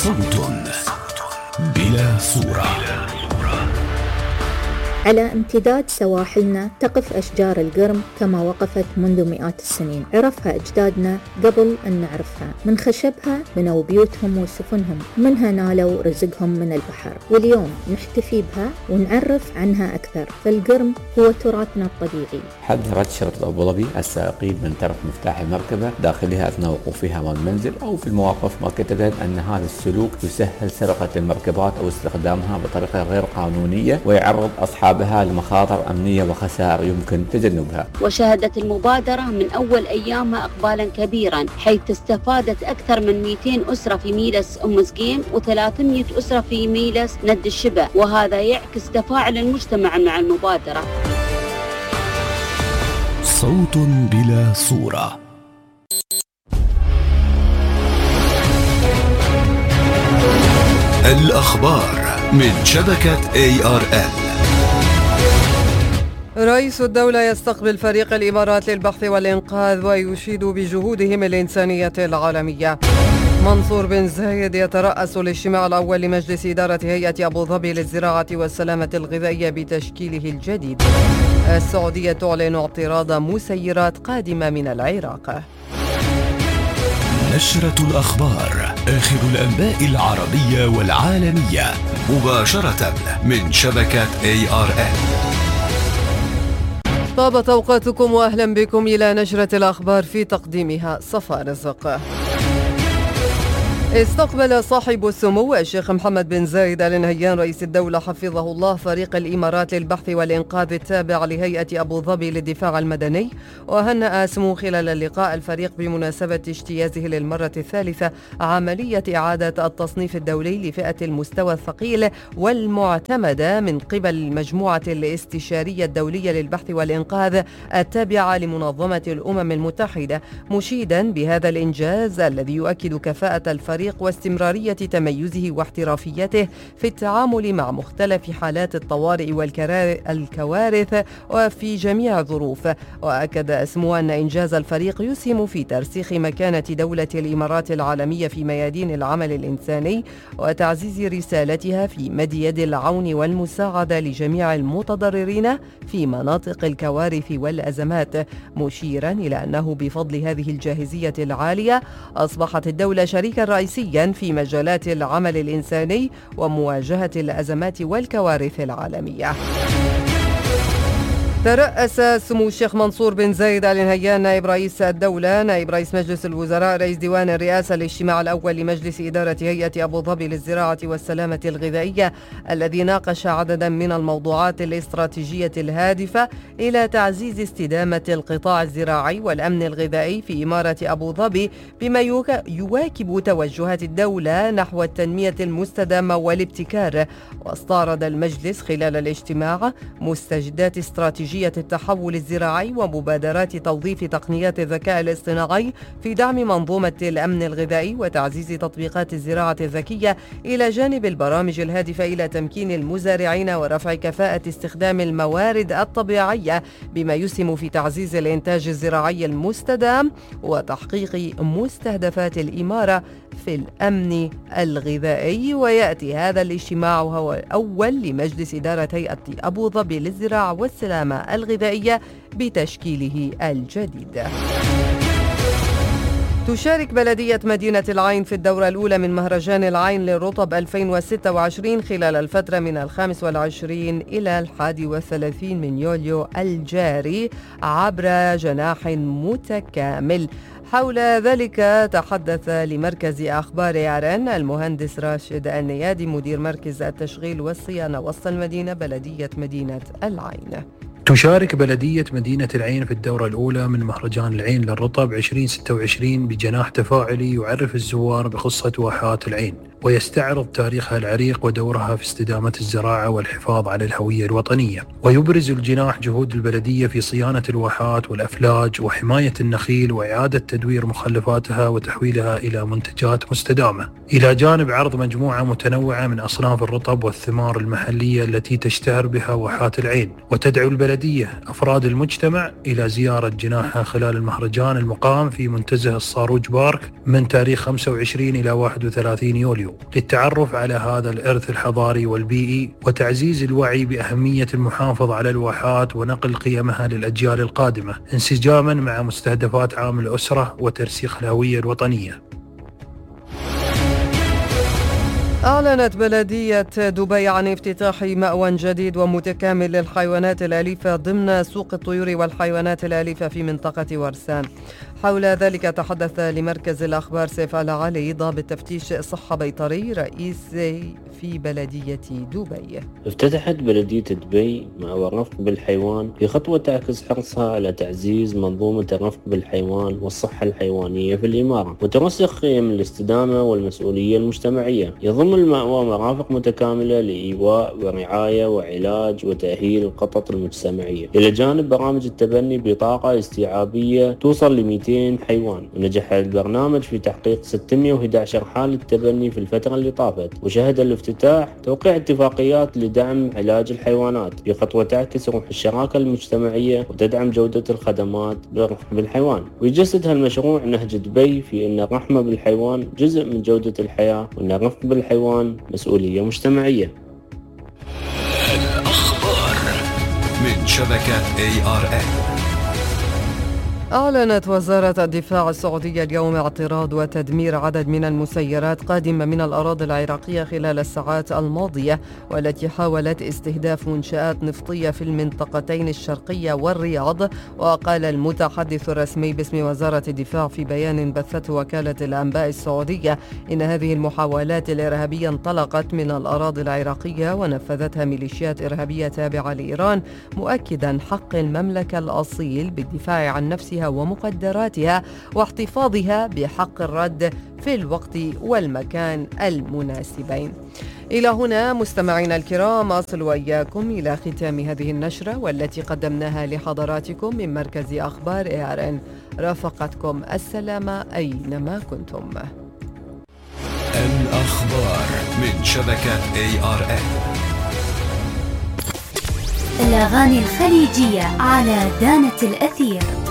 صوت بلا صورة. على امتداد سواحلنا تقف أشجار القرم كما وقفت منذ مئات السنين. عرفها أجدادنا قبل أن نعرفها. من خشبها بنوا بيوتهم وسفنهم، منها نالوا رزقهم من البحر، واليوم نحتفي بها ونعرف عنها أكثر. فالقرم هو تراثنا الطبيعي. حذرت شرطة أبو ظبي السائقين من ترك مفتاح المركبة داخلها أثناء وقوفها أمام المنزل أو في المواقف، مؤكدة أن هذا السلوك يسهل سرقة المركبات أو استخدامها بطريقة غير قانونية ويعرض أصحابها لمخاطر أمنية وخسائر يمكن تجنبها. وشهدت المبادرة من أول أيامها إقبالا كبيرا، حيث استفادت أكثر من 200 أسرة في ميلس أم سقيم و300 أسرة في ميلس ند الشبع، وهذا يعكس تفاعل المجتمع مع المبادرة. صوت بلا صورة. الأخبار من شبكة ARN. رئيس الدولة يستقبل فريق الإمارات للبحث والإنقاذ ويشيد بجهودهم الإنسانية العالمية. منصور بن زايد يترأس الاجتماع الأول لمجلس إدارة هيئة أبو ظبي للزراعة والسلامة الغذائية بتشكيله الجديد. السعودية تعلن اعتراض مسيرات قادمة من العراق. نشرة الأخبار، آخر الأنباء العربية والعالمية، مباشرة من شبكة ARN. طابت أوقاتكم وأهلا بكم إلى نشرة الأخبار، في تقديمها صفاء رزق. استقبل صاحب السمو الشيخ محمد بن زايد آل نهيان رئيس الدولة حفظه الله فريق الإمارات للبحث والإنقاذ التابع لهيئة أبو ظبي للدفاع المدني، وهنأ سمو خلال اللقاء الفريق بمناسبة اجتيازه للمرة الثالثة عملية إعادة التصنيف الدولي لفئة المستوى الثقيل والمعتمدة من قبل المجموعة الاستشارية الدولية للبحث والإنقاذ التابعة لمنظمة الأمم المتحدة، مشيدا بهذا الإنجاز الذي يؤكد كفاءة الفريق واستمرارية تميزه واحترافيته في التعامل مع مختلف حالات الطوارئ والكوارث وفي جميع الظروف. وأكد اسمو أن إنجاز الفريق يسهم في ترسيخ مكانة دولة الإمارات العالمية في ميادين العمل الإنساني وتعزيز رسالتها في مد يد العون والمساعدة لجميع المتضررين في مناطق الكوارث والأزمات، مشيرا إلى أنه بفضل هذه الجاهزية العالية أصبحت الدولة شريكا رئيسيا في مجالات العمل الإنساني ومواجهة الأزمات والكوارث العالمية. ترأس سمو الشيخ منصور بن زايد آل نهيان نائب رئيس الدولة نائب رئيس مجلس الوزراء رئيس ديوان الرئاسة الاجتماع الأول لمجلس إدارة هيئة أبو ظبي للزراعة والسلامة الغذائية، الذي ناقش عددا من الموضوعات الاستراتيجية الهادفة إلى تعزيز استدامة القطاع الزراعي والأمن الغذائي في إمارة أبو ظبي، بما يواكب توجهات الدولة نحو التنمية المستدامة والابتكار. واستعرض المجلس خلال الاجتماع مستجدات استراتيجية التحول الزراعي ومبادرات توظيف تقنيات الذكاء الاصطناعي في دعم منظومة الأمن الغذائي وتعزيز تطبيقات الزراعة الذكية، إلى جانب البرامج الهادفة إلى تمكين المزارعين ورفع كفاءة استخدام الموارد الطبيعية، بما يسهم في تعزيز الإنتاج الزراعي المستدام وتحقيق مستهدفات الإمارة في الأمن الغذائي. ويأتي هذا الاجتماع وهو الأول لمجلس إدارة هيئة أبو ظبي للزراعة والسلامة الغذائية بتشكيله الجديد. تشارك بلدية مدينة العين في الدورة الأولى من مهرجان العين للرطب 2026 خلال الفترة من 25 إلى 31 من يوليو الجاري عبر جناح متكامل. حول ذلك تحدث لمركز أخبار ARN المهندس راشد النيادي مدير مركز التشغيل والصيانة وسط المدينة بلدية مدينة العين. تشارك بلدية مدينة العين في الدورة الأولى من مهرجان العين للرطب 2026 بجناح تفاعلي يعرف الزوار بقصة واحات العين ويستعرض تاريخها العريق ودورها في استدامة الزراعة والحفاظ على الهوية الوطنية. ويبرز الجناح جهود البلدية في صيانة الواحات والأفلاج وحماية النخيل وإعادة تدوير مخلفاتها وتحويلها إلى منتجات مستدامة، إلى جانب عرض مجموعة متنوعة من أصناف الرطب والثمار المحلية التي تشتهر بها واحات العين. وتدعو البلدية أفراد المجتمع إلى زيارة جناحها خلال المهرجان المقام في منتزه الصاروج بارك من تاريخ 25 إلى 31 يوليو. مايو للتعرف على هذا الإرث الحضاري والبيئي وتعزيز الوعي بأهمية المحافظة على الواحات ونقل قيمها للأجيال القادمة انسجاما مع مستهدفات عام الأسرة وترسيخ الهوية الوطنية. أعلنت بلدية دبي عن افتتاح مأوى جديد ومتكامل للحيوانات الأليفة ضمن سوق الطيور والحيوانات الأليفة في منطقة ورسان. حول ذلك تحدث لمركز الأخبار سيف العلي ضابط تفتيش صحة بيطري رئيسي في بلدية دبي. افتتحت بلدية دبي مأوى الرفق بالحيوان في خطوة تعكس حرصها على تعزيز منظومة الرفق بالحيوان والصحة الحيوانية في الإمارة وترسخ قيم الاستدامة والمسؤولية المجتمعية. يضم المأوى مرافق متكاملة لإيواء ورعاية وعلاج وتأهيل القطط المجتمعية إلى جانب برامج التبني بطاقة استيعابية توصل ل 200 حيوان. ونجح البرنامج في تحقيق 611 حالة تبني في الفترة اللي طافت. وشهد الافتتاح توقيع اتفاقيات لدعم علاج الحيوانات بخطوة تعكس روح الشراكة المجتمعية وتدعم جودة الخدمات بالرفق بالحيوان. ويجسد هالمشروع نهج دبي في أن الرحمة بالحيوان جزء من جودة الحياة وأن الرفق بالحيوان مسؤولية مجتمعية. الأخبار من شبكة ARN. أعلنت وزارة الدفاع السعودية اليوم اعتراض وتدمير عدد من المسيرات قادمة من الأراضي العراقية خلال الساعات الماضية والتي حاولت استهداف منشآت نفطية في المنطقتين الشرقية والرياض. وقال المتحدث الرسمي باسم وزارة الدفاع في بيان بثته وكالة الأنباء السعودية إن هذه المحاولات الإرهابية انطلقت من الأراضي العراقية ونفذتها ميليشيات إرهابية تابعة لإيران، مؤكدا حق المملكة الأصيل بالدفاع عن نفسها ومقدراتها واحتفاظها بحق الرد في الوقت والمكان المناسبين. إلى هنا مستمعينا الكرام أصل وإياكم إلى ختام هذه النشرة والتي قدمناها لحضراتكم من مركز أخبار ARN. رافقتكم السلامة أينما كنتم. الأخبار من شبكة ARN. الأغاني الخليجية على دانة الأثير.